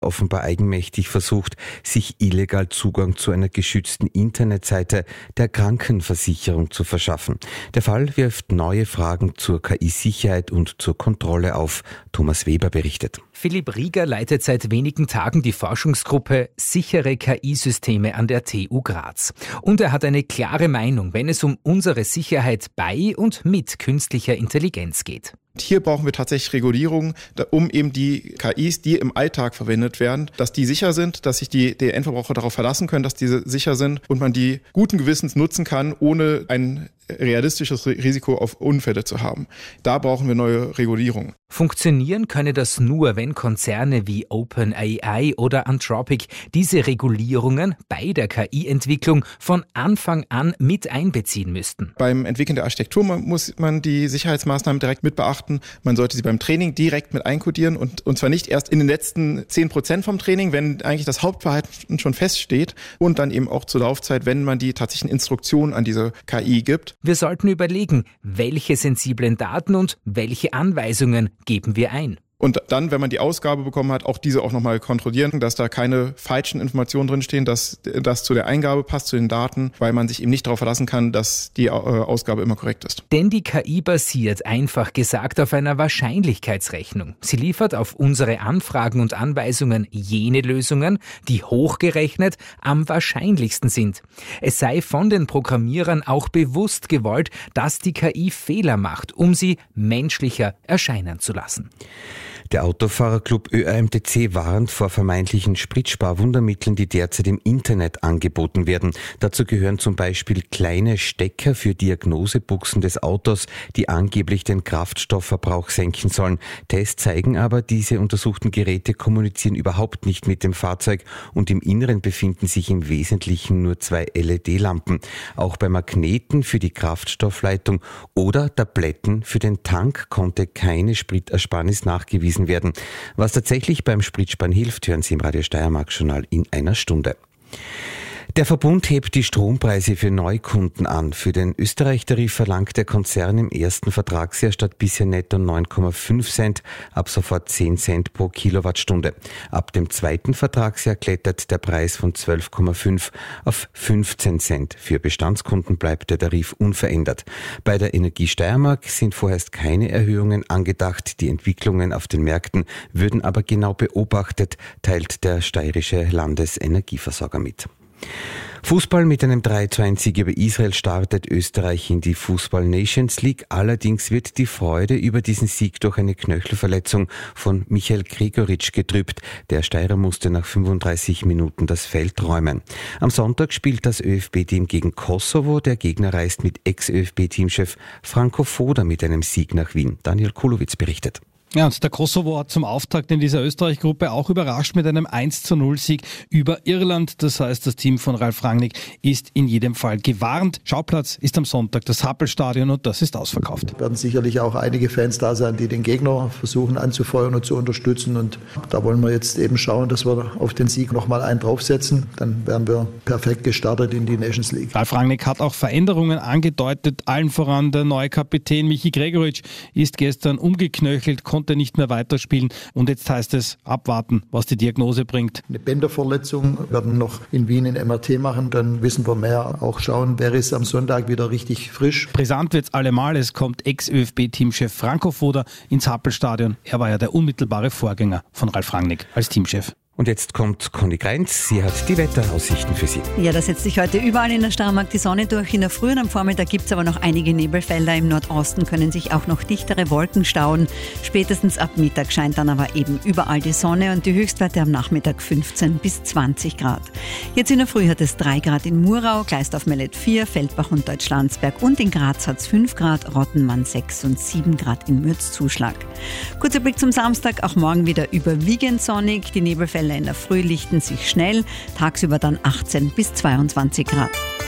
offenbar eigenmächtig versucht, sich illegal Zugang zu einer geschützten Internetseite der Krankenversicherung zu verschaffen. Der Fall wirft neue Fragen zur KI-Sicherheit und zur Kontrolle auf. Thomas Weber berichtet. Philipp Rieger leitet seit wenigen Tagen die Forschungsgruppe Sichere KI-Systeme an der TU Graz. Und er hat eine klare Meinung, wenn es um unsere Sicherheit bei und mit künstlicher Intelligenz geht. Hier brauchen wir tatsächlich Regulierung, um eben die KIs, die im Alltag verwendet werden, dass die sicher sind, dass sich der Endverbraucher darauf verlassen können, dass diese sicher sind und man die guten Gewissens nutzen kann, ohne ein realistisches Risiko auf Unfälle zu haben. Da brauchen wir neue Regulierung. Funktionieren könne das nur, wenn Konzerne wie OpenAI oder Anthropic diese Regulierungen bei der KI-Entwicklung von Anfang an mit einbeziehen müssten. Beim Entwickeln der Architektur muss man die Sicherheitsmaßnahmen direkt mit beachten. Man sollte sie beim Training direkt mit einkodieren und zwar nicht erst in den letzten 10% vom Training, wenn eigentlich das Hauptverhalten schon feststeht und dann eben auch zur Laufzeit, wenn man die tatsächlichen Instruktionen an diese KI gibt. Wir sollten überlegen, welche sensiblen Daten und welche Anweisungen geben wir ein. Und dann, wenn man die Ausgabe bekommen hat, auch diese auch nochmal kontrollieren, dass da keine falschen Informationen drinstehen, dass das zu der Eingabe passt, zu den Daten, weil man sich eben nicht darauf verlassen kann, dass die Ausgabe immer korrekt ist. Denn die KI basiert, einfach gesagt, auf einer Wahrscheinlichkeitsrechnung. Sie liefert auf unsere Anfragen und Anweisungen jene Lösungen, die hochgerechnet am wahrscheinlichsten sind. Es sei von den Programmierern auch bewusst gewollt, dass die KI Fehler macht, um sie menschlicher erscheinen zu lassen. Der Autofahrerclub ÖAMTC warnt vor vermeintlichen Spritsparwundermitteln, die derzeit im Internet angeboten werden. Dazu gehören zum Beispiel kleine Stecker für Diagnosebuchsen des Autos, die angeblich den Kraftstoffverbrauch senken sollen. Tests zeigen aber, diese untersuchten Geräte kommunizieren überhaupt nicht mit dem Fahrzeug und im Inneren befinden sich im Wesentlichen nur 2 LED-Lampen. Auch bei Magneten für die Kraftstoffleitung oder Tabletten für den Tank konnte keine Spritersparnis nachgewiesen werden. Was tatsächlich beim Spritsparen hilft, hören Sie im Radio Steiermark-Journal in einer Stunde. Der Verbund hebt die Strompreise für Neukunden an. Für den Österreich-Tarif verlangt der Konzern im ersten Vertragsjahr statt bisher netto 9,5 Cent, ab sofort 10 Cent pro Kilowattstunde. Ab dem zweiten Vertragsjahr klettert der Preis von 12,5 auf 15 Cent. Für Bestandskunden bleibt der Tarif unverändert. Bei der Energie Steiermark sind vorerst keine Erhöhungen angedacht. Die Entwicklungen auf den Märkten würden aber genau beobachtet, teilt der steirische Landesenergieversorger mit. Fußball: mit einem 3:1 über Israel startet Österreich in die Fußball Nations League. Allerdings wird die Freude über diesen Sieg durch eine Knöchelverletzung von Michael Gregoritsch getrübt. Der Steirer musste nach 35 Minuten das Feld räumen. Am Sonntag spielt das ÖFB-Team gegen Kosovo. Der Gegner reist mit Ex-ÖFB-Teamchef Franco Foda mit einem Sieg nach Wien. Daniel Kulowitz berichtet. Ja, und der Kosovo hat zum Auftakt in dieser Österreich-Gruppe auch überrascht mit einem 1:0-Sieg über Irland. Das heißt, das Team von Ralf Rangnick ist in jedem Fall gewarnt. Schauplatz ist am Sonntag das Happelstadion und das ist ausverkauft. Werden sicherlich auch einige Fans da sein, die den Gegner versuchen anzufeuern und zu unterstützen. Und da wollen wir jetzt eben schauen, dass wir auf den Sieg nochmal einen draufsetzen. Dann wären wir perfekt gestartet in die Nations League. Ralf Rangnick hat auch Veränderungen angedeutet. Allen voran der neue Kapitän Michi Gregoritsch ist gestern umgeknöchelt, konnte nicht mehr weiterspielen und jetzt heißt es abwarten, was die Diagnose bringt. Eine Bänderverletzung, werden noch in Wien ein MRT machen, dann wissen wir mehr. Auch schauen, wer ist am Sonntag wieder richtig frisch. Brisant wird's allemal, es kommt Ex-ÖFB-Teamchef Franco Foda ins Happelstadion. Er war ja der unmittelbare Vorgänger von Ralf Rangnick als Teamchef. Und jetzt kommt Conny Greinz. Sie hat die Wetteraussichten für Sie. Ja, da setzt sich heute überall in der Steiermark die Sonne durch. In der Früh und am Vormittag gibt es aber noch einige Nebelfelder. Im Nordosten können sich auch noch dichtere Wolken stauen. Spätestens ab Mittag scheint dann aber eben überall die Sonne und die Höchstwerte am Nachmittag 15 bis 20 Grad. Jetzt in der Früh hat es 3 Grad in Murau, Gleisdorf-Mellet 4, Feldbach und Deutschlandsberg und in Graz hat es 5 Grad, Rottenmann 6 und 7 Grad in Mürzzuschlag. Kurzer Blick zum Samstag, auch morgen wieder überwiegend sonnig. Die Nebelfelder in der Früh lichten sich schnell, tagsüber dann 18 bis 22 Grad.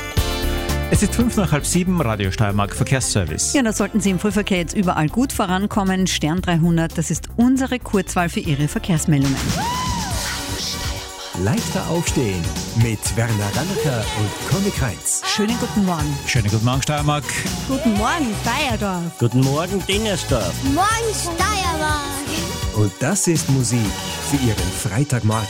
Es ist 6:05, Radio Steiermark Verkehrsservice. Ja, da sollten Sie im Frühverkehr jetzt überall gut vorankommen. Stern 300, das ist unsere Kurzwahl für Ihre Verkehrsmeldungen. Leichter aufstehen mit Werner Rannecker und Conny Greinz. Schönen guten Morgen. Schönen guten Morgen, Steiermark. Guten Morgen, Feierdorf. Guten Morgen, Dingersdorf. Morgen, Steiermark. Und das ist Musik für Ihren Freitagmorgen.